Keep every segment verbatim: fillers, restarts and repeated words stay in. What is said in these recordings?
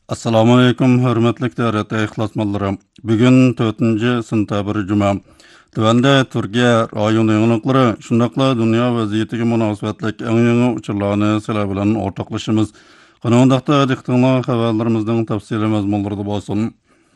Assalamu alaykum, hörmetlik därete ihlasmanlarım. Bugün dördüncü sentabr Cuma. Tövende Türkiye rayon yığınlıkları, şundakla dünya vaziyetiga münasebetlik en yeni uçurlarını sila bilen ortaklaşımız. Kanondakta diktinla haberlerimizden tafsili mazmunlarda bolsun.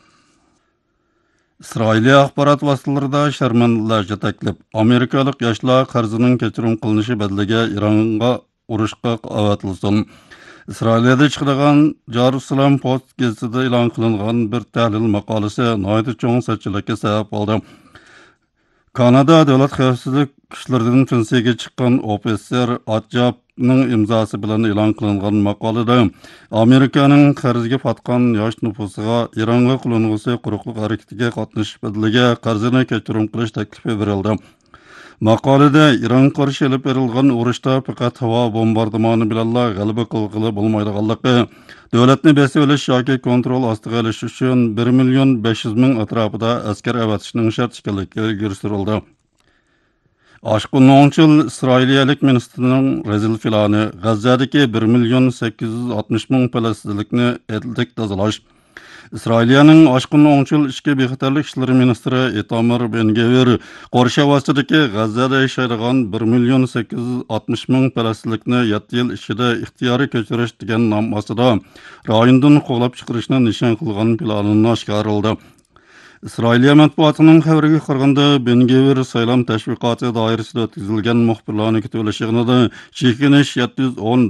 İsrailiya axbarat vasıtalarida şermendilerce teklip. Amerikalık yaşlar qarzının keçirim qılınışı bedlige İran'a uruşqa avatılsın. İsrailiyada chiqadigan Jerusalem Post gazetida e'lon qilingan bir tahlil maqolasi nihoyatda cho'ng sarchilikka sabab bo'ldi. Kanada davlat xavfsizlik kuchlaridan pensiyaga chiqqan ofitser Atjabning imzosi bilan e'lon qilingan maqolada Amerikaning qarzga patgan yosh nufusiga Ironga qilingusi quruqlik harakatiga qatnashish badiga qarzini kechirim qilish taklifi berildi. Maqolada İran qarşı elib berilgan urushda faqat havo bombardimoni bilanla g'alaba qilg'ili bo'lmaydiganligi, davlatni besib olish yoki kontrol ostiga olish uchun bir million besh yuz ming atrofida askar avatishning shart ekanligi ilgari surildi. Oshqun Nonchil İsrailiyalik ministrning rezil filani G'azzadagi bir million sakkiz yuz oltmish ming falastinlikni etlik tozalash. İsrailiyaning Oshqun Nonchil ichki bexatarlik ishlari ministri Itamar Ben-Gvir Qo'rsha vositadagi G'azzada yashaydigan bir million sakkiz yuz oltmish ming falastinlikni yetti yil ichida ixtiyoriy ko'chirish degan nom ostida rayondan quvlab chiqarishni nishon qilgan planini oshkor qildi. İsrailiya matbuotining xabariga qaraganda Ben-Gvir saylam tashviqoti doirasida o'tkazilgan muxbirlarni kutib olish yig'inida chekinish yetti yuz o'n